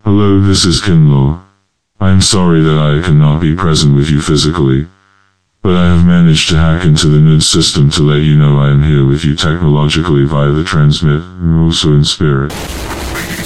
Hello, this is Kinlaw. I am sorry that I cannot be present with you physically, but I have managed to hack into the Nud system to let you know I am here with you technologically via the transmit, and also in spirit.